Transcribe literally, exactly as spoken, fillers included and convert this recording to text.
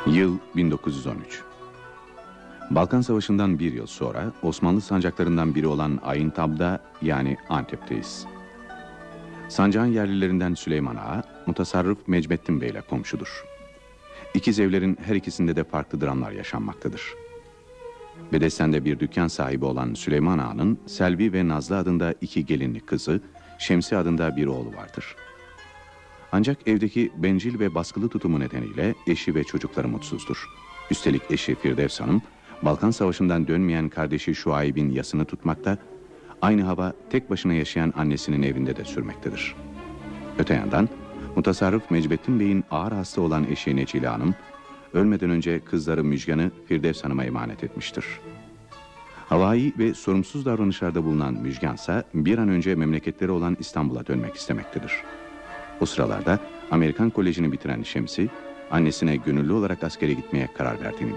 Yıl bin dokuz yüz on üç. Balkan Savaşı'ndan bir yıl sonra Osmanlı sancaklarından biri olan Aintab'da yani Antep'teyiz. Sancağın yerlilerinden Süleyman Ağa, mutasarrıf Mecmettin Bey ile komşudur. İkiz evlerin her ikisinde de farklı dramlar yaşanmaktadır. Bedesten'de bir dükkan sahibi olan Süleyman Ağa'nın Selvi ve Nazlı adında iki gelinli kızı, Şemsi adında bir oğlu vardır. Ancak evdeki bencil ve baskılı tutumu nedeniyle eşi ve çocukları mutsuzdur. Üstelik eşi Firdevs Hanım, Balkan Savaşı'ndan dönmeyen kardeşi Şuayb'in yasını tutmakta, aynı hava tek başına yaşayan annesinin evinde de sürmektedir. Öte yandan, mutasarrıf Mecmettin Bey'in ağır hasta olan eşi Necile Hanım, ölmeden önce kızları Müjgan'ı Firdevs Hanım'a emanet etmiştir. Havai ve sorumsuz davranışlarda bulunan Müjgan ise bir an önce memleketleri olan İstanbul'a dönmek istemektedir. O sıralarda Amerikan Koleji'ni bitiren Şemsi, annesine gönüllü olarak askere gitmeye karar verdiğini